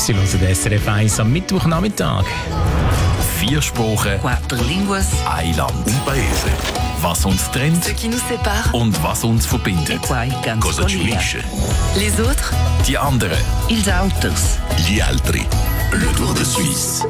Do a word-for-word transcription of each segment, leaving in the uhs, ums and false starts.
Sie hören S R F eins am Mittwochnachmittag. Vier Sprachen, Quattro línguas, ein Land. Un paese. Was uns trennt ce qui nous sépare, und was uns verbindet. quai can Cosa ci scollia. unisce. Les autres, Die anderen. ils autres. Gli altri. Le Tour de Suisse.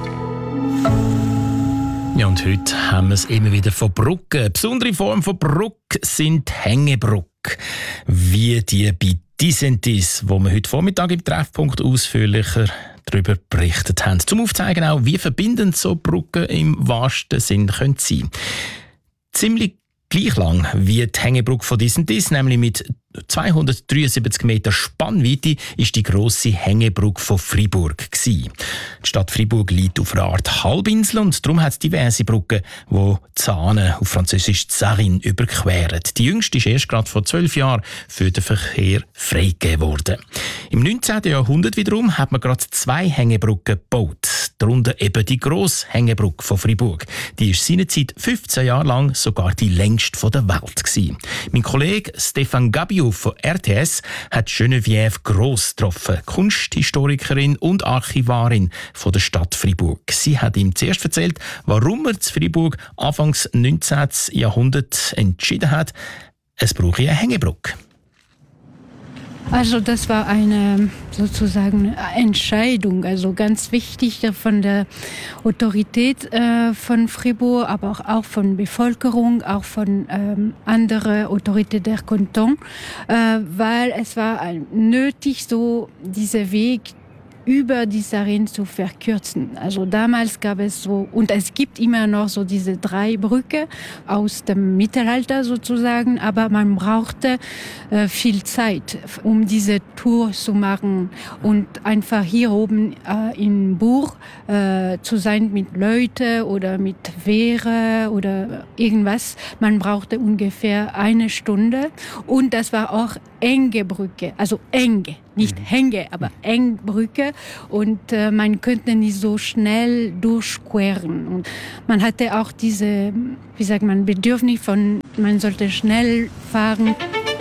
Ja, und heute haben wir es immer wieder von Brücken. Eine besondere Form von Brücke sind Hängebrücken. Wie die bei Disentis, wo wir heute Vormittag im Treffpunkt ausführlicher darüber berichtet haben. Zum Aufzeigen auch, wie verbindend so Brücken im wahrsten Sinn können sein. Ziemlich gleich lang wie die Hängebrücke von Disentis, nämlich mit zweihundertdreiundsiebzig Meter Spannweite, ist die grosse Hängebrücke von Fribourg gsi. Die Stadt Fribourg liegt auf einer Art Halbinsel und darum hat es diverse Brücken, die die Zahne, auf Französisch Zarine, überqueren. Die jüngste ist erst gerade vor zwölf Jahren für den Verkehr freigegeben worden. Im neunzehnten Jahrhundert wiederum hat man gerade zwei Hängebrücken gebaut. Darunter eben die grosse Hängebrücke von Fribourg. Die ist seinerzeit fünfzehn Jahre lang sogar die längste der Welt gsi. Mein Kollege Stefan Gabiou von R T S hat Geneviève Gross getroffen, Kunsthistorikerin und Archivarin von der Stadt Fribourg. Sie hat ihm zuerst erzählt, warum er zu Fribourg Anfangs neunzehnten Jahrhundert entschieden hat, es brauche eine Hängebrücke. Also das war eine sozusagen Entscheidung, also ganz wichtig von der Autorität äh, von Fribourg, aber auch, auch von Bevölkerung, auch von ähm, anderen Autoritäten der Kanton, äh, weil es war ein, nötig, so diesen Weg über die Zarine zu verkürzen. Also damals gab es so, und es gibt immer noch so diese drei Brücken aus dem Mittelalter sozusagen, aber man brauchte äh, viel Zeit, um diese Tour zu machen und einfach hier oben äh, in Bourg äh, zu sein mit Leuten oder mit Wehre oder irgendwas. Man brauchte ungefähr eine Stunde und das war auch enge Brücke, also enge. Nicht Hänge, aber eng Brücke und äh, man könnte nicht so schnell durchqueren. Und man hatte auch diese, wie sagt man, Bedürfnis von, man sollte schnell fahren.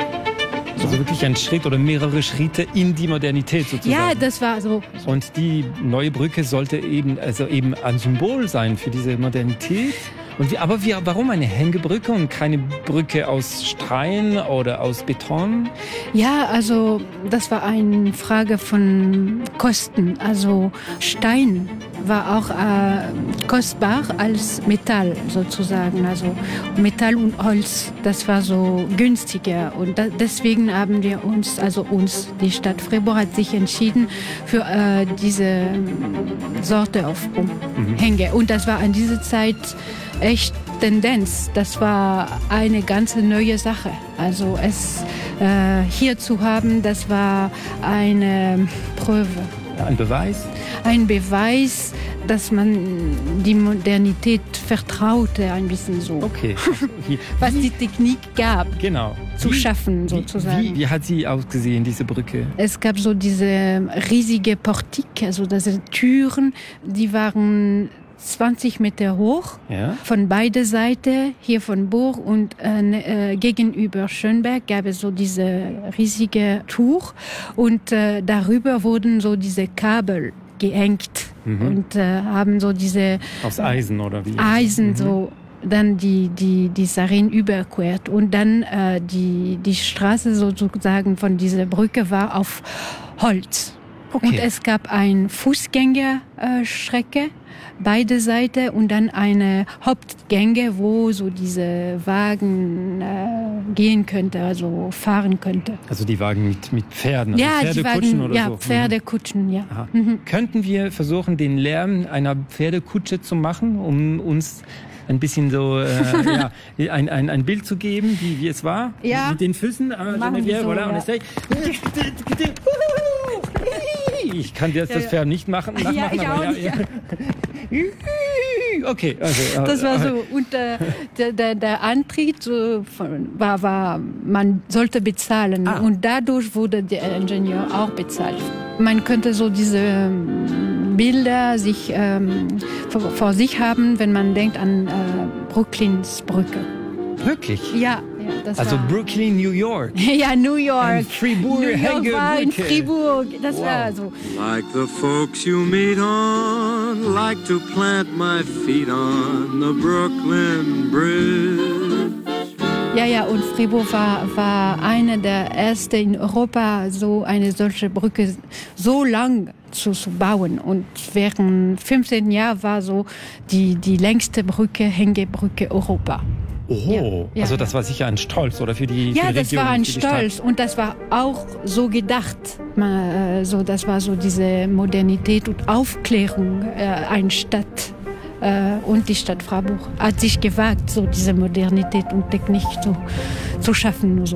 Also wirklich ein Schritt oder mehrere Schritte in die Modernität sozusagen. Ja, das war so. Und die neue Brücke sollte eben, also eben ein Symbol sein für diese Modernität. Und wie, aber wie, warum eine Hängebrücke und keine Brücke aus Stein oder aus Beton? Ja, also das war eine Frage von Kosten. Also Stein war auch äh, kostbar als Metall sozusagen. Also Metall und Holz, das war so günstiger. Und da, deswegen haben wir uns, also uns, die Stadt Fribourg hat sich entschieden für äh, diese Sorte auf mhm. Hänge. Und das war an dieser Zeit echt Tendenz. Das war eine ganz neue Sache. Also es äh, hier zu haben, das war eine Prüfe. Ja, ein Beweis? Ein Beweis, dass man die Modernität vertraute, ein bisschen so. Okay. Wie, was die Technik gab, genau. zu wie, schaffen sozusagen. Wie, wie hat sie ausgesehen, diese Brücke? Es gab so diese riesige Portik, also diese Türen, die waren zwanzig Meter hoch, ja. Von beiden Seiten, hier von Bourg und äh, gegenüber Schönberg gab es so diese riesige Tuch und äh, darüber wurden so diese Kabel gehängt mhm. und äh, haben so diese aus Eisen oder wie? Eisen mhm. so dann die die die Zarine überquert und dann äh, die die Straße sozusagen von dieser Brücke war auf Holz. Okay. Und es gab eine Fußgängerstrecke, äh, beide Seiten und dann eine Hauptgänge, wo so diese Wagen äh, gehen könnte, also fahren könnte. Also die Wagen mit, mit Pferden, also ja, Pferdekutschen die Wagen, oder ja, so? Pferdekutschen, ja. Mhm. Könnten wir versuchen, den Lärm einer Pferdekutsche zu machen, um uns ein bisschen so äh, ja, ein, ein, ein Bild zu geben, wie, wie es war? Ja. Mit den Füßen. Äh, Machen wir so, voilà, ja. und ich kann jetzt das Pferd nicht machen, nachmachen, ja, ich aber auch ja, nicht, ja. Okay, also, das war so. Und äh, der, der, der Antritt äh, war, war, man sollte bezahlen. Ah. Und dadurch wurde der Ingenieur auch bezahlt. Man könnte so diese Bilder sich ähm, vor, vor sich haben, wenn man denkt an äh, Brooklyns Brücke. Wirklich? Ja, das Also war, Brooklyn, New York. ja, New York. In Fribourg, New York war in Hängebrücke. Fribourg. Das Wow. war so. Like the folks you meet on, like to plant my feet on the Brooklyn Bridge. Ja, ja, und Fribourg war, war eine der ersten in Europa, so eine solche Brücke so lang zu, zu bauen. Und während fünfzehn Jahren war so die, die längste Brücke, Hängebrücke Europa. Oh, Ja, ja. also das war sicher ein Stolz, oder für die, Ja, für die das Region, war ein für die Stadt. Stolz und das war auch so gedacht. Man, äh, so, das war so diese Modernität und Aufklärung äh, eine Stadt. Äh, und die Stadt Freiburg hat sich gewagt, so diese Modernität und Technik zu, zu schaffen. Nur so.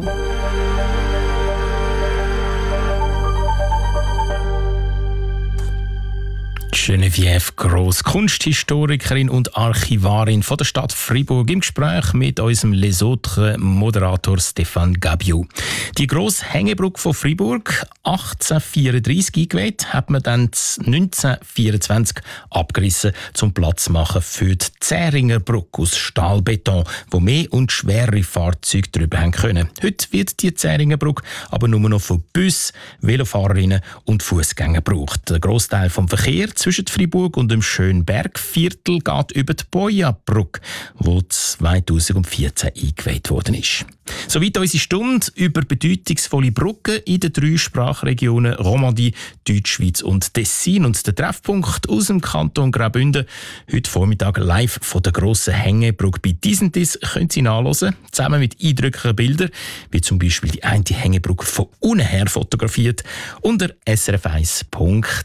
Geneviève Gross, Kunsthistorikerin und Archivarin von der Stadt Fribourg, im Gespräch mit unserem Les Autres Moderator Stéphane Gabiou. Die grosse Hängebrücke von Fribourg, achtzehnhundertvierunddreissig eingeweiht, hat man dann neunzehnhundertvierundzwanzig abgerissen, zum Platz zu machen für die Zähringer Brücke aus Stahlbeton, wo mehr und schwerere Fahrzeuge drüber haben können. Heute wird die Zähringer Brücke aber nur noch von Bussen, Velofahrerinnen und Fußgängern gebraucht. Der Grossteil vom Verkehr zwischen Fribourg und dem Schönbergviertel geht über die Boya-Brücke, die zweitausendvierzehn eingeweiht worden ist. Soweit unsere Stunde über bedeutungsvolle Brücken in den drei Sprachregionen Romandie, Deutschschweiz und Tessin. Und der Treffpunkt aus dem Kanton Graubünden heute Vormittag live von der grossen Hängebrücke bei Disentis können Sie nachhören, zusammen mit eindrücklichen Bildern, wie zum Beispiel die eine Hängebrücke von unten her fotografiert unter s r f eins punkt